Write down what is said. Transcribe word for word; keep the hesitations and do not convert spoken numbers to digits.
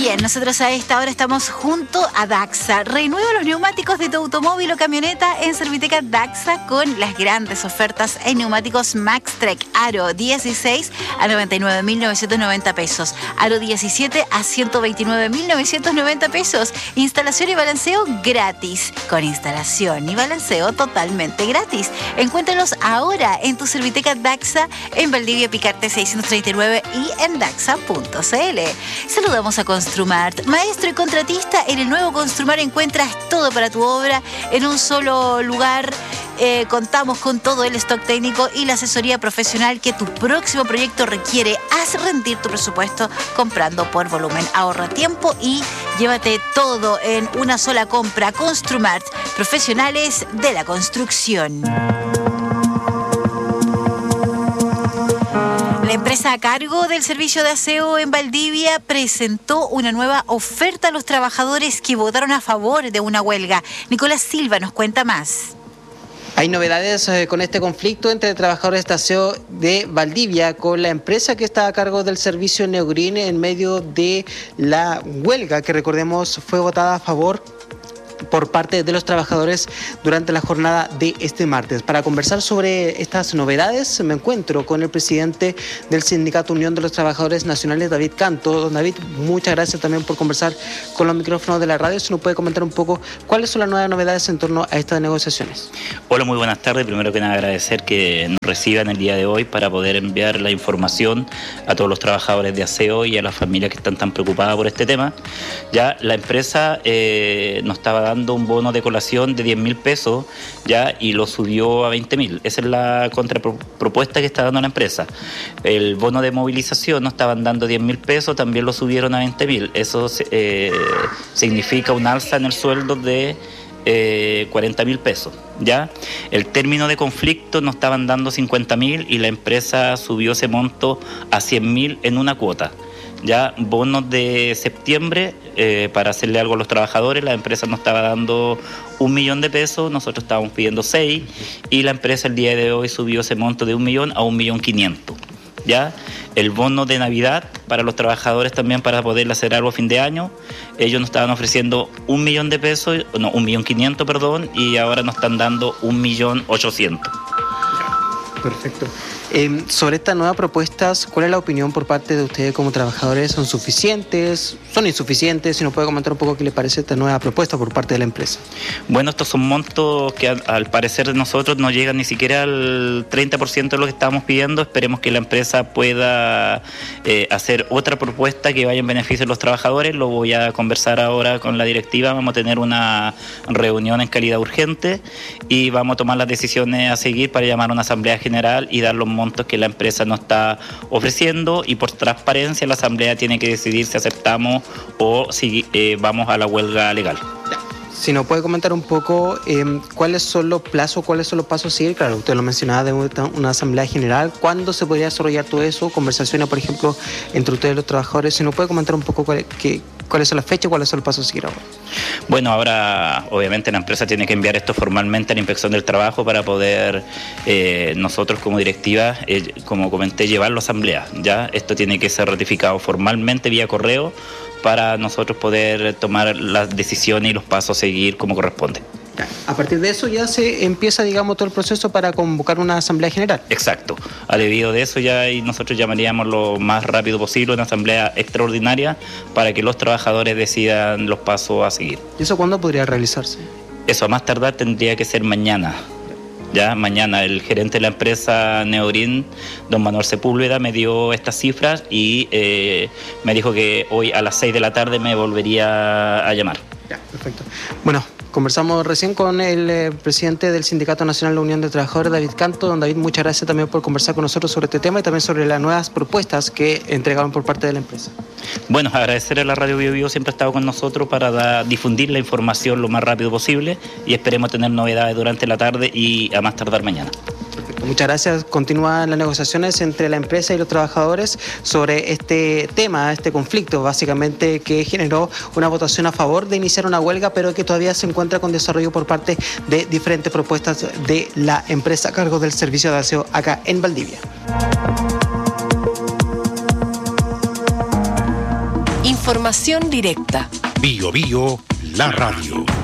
Bien, nosotros a esta hora estamos junto a Daxa. Renueva los neumáticos de tu automóvil o camioneta en Serviteca Daxa con las grandes ofertas en neumáticos Maxtrek Aro dieciséis a noventa y nueve mil novecientos noventa pesos, Aro diecisiete a ciento veintinueve mil novecientos noventa pesos. Instalación y balanceo gratis, con instalación y balanceo totalmente gratis. Encuéntralos ahora en tu Serviteca Daxa en Valdivia Picarte seiscientos treinta y nueve y en daxa punto c l. Saludamos a Construmart. Maestro y contratista, en el nuevo Construmart encuentras todo para tu obra en un solo lugar. Eh, contamos con todo el stock técnico y la asesoría profesional que tu próximo proyecto requiere. Haz rendir tu presupuesto comprando por volumen. Ahorra tiempo y llévate todo en una sola compra. Construmart, profesionales de la construcción. La empresa a cargo del servicio de aseo en Valdivia presentó una nueva oferta a los trabajadores que votaron a favor de una huelga. Nicolás Silva nos cuenta más. Hay novedades eh, con este conflicto entre trabajadores de aseo de Valdivia con la empresa que está a cargo del servicio Neogreen en medio de la huelga que, recordemos, fue votada a favor por parte de los trabajadores durante la jornada de este martes. Para conversar sobre estas novedades me encuentro con el presidente del Sindicato Unión de los Trabajadores Nacionales, David Canto. Don David, muchas gracias también por conversar con los micrófonos de la radio. Si nos puede comentar un poco cuáles son las nuevas novedades en torno a estas negociaciones. Hola, muy buenas tardes. Primero que nada agradecer que nos reciban el día de hoy para poder enviar la información a todos los trabajadores de aseo y a las familias que están tan preocupadas por este tema. Ya la empresa eh, nos estaba dando un bono de colación de diez mil pesos ya y lo subió a veinte mil. Esa es la contrapropuesta que está dando la empresa. El bono de movilización nos estaban dando diez mil pesos, también lo subieron a veinte mil. Eso eh, significa un alza en el sueldo de eh, cuarenta mil pesos. ¿Ya? El término de conflicto nos estaban dando cincuenta mil y la empresa subió ese monto a cien mil en una cuota. Ya bonos de septiembre eh, para hacerle algo a los trabajadores, la empresa nos estaba dando un millón de pesos, nosotros estábamos pidiendo seis y la empresa el día de hoy subió ese monto de un millón a un millón quinientos. Ya el bono de Navidad para los trabajadores también para poder hacer algo a fin de año, ellos nos estaban ofreciendo un millón de pesos, no, un millón quinientos, perdón, y ahora nos están dando un millón ochocientos. Perfecto. Eh, sobre estas nuevas propuestas, ¿cuál es la opinión por parte de ustedes como trabajadores? ¿Son suficientes? ¿Son insuficientes? Si nos puede comentar un poco qué le parece esta nueva propuesta por parte de la empresa. Bueno, estos son montos que al, al parecer de nosotros no llegan ni siquiera al treinta por ciento de lo que estábamos pidiendo. Esperemos que la empresa pueda eh, hacer otra propuesta que vaya en beneficio de los trabajadores. Lo voy a conversar ahora con la directiva. Vamos a tener una reunión en calidad urgente y vamos a tomar las decisiones a seguir para llamar a una asamblea general y dar los montos que la empresa nos está ofreciendo, y por transparencia la asamblea tiene que decidir si aceptamos o si eh, vamos a la huelga legal. Si nos puede comentar un poco eh, cuáles son los plazos, cuáles son los pasos a seguir. Claro, usted lo mencionaba de una asamblea general. ¿Cuándo se podría desarrollar todo eso? Conversaciones, por ejemplo, entre ustedes y los trabajadores. Si nos puede comentar un poco cuál, qué, cuáles son las fechas, cuáles son los pasos a seguir ahora. Bueno, ahora obviamente la empresa tiene que enviar esto formalmente a la Inspección del Trabajo para poder eh, nosotros como directiva, eh, como comenté, llevarlo a asamblea. Ya esto tiene que ser ratificado formalmente vía correo para nosotros poder tomar las decisiones y los pasos a seguir como corresponde. A partir de eso ya se empieza, digamos, todo el proceso para convocar una asamblea general. Exacto. A debido de eso ya y nosotros llamaríamos lo más rápido posible una asamblea extraordinaria para que los trabajadores decidan los pasos a seguir. ¿Y eso cuándo podría realizarse? Eso a más tardar tendría que ser mañana. Ya mañana el gerente de la empresa Neogreen, don Manuel Sepúlveda, me dio estas cifras y eh, me dijo que hoy a las seis de la tarde me volvería a llamar. Ya, perfecto. Bueno, conversamos recién con el eh, presidente del Sindicato Nacional de la Unión de Trabajadores, David Canto. Don David, muchas gracias también por conversar con nosotros sobre este tema y también sobre las nuevas propuestas que entregaron por parte de la empresa. Bueno, agradecer a la Radio Bio Bio, siempre ha estado con nosotros para da, difundir la información lo más rápido posible y esperemos tener novedades durante la tarde y a más tardar mañana. Perfecto, muchas gracias. Continúan las negociaciones entre la empresa y los trabajadores sobre este tema, este conflicto, básicamente que generó una votación a favor de iniciar una huelga, pero que todavía se encuentra con desarrollo por parte de diferentes propuestas de la empresa a cargo del servicio de aseo acá en Valdivia. Información directa. Bio Bio, la radio.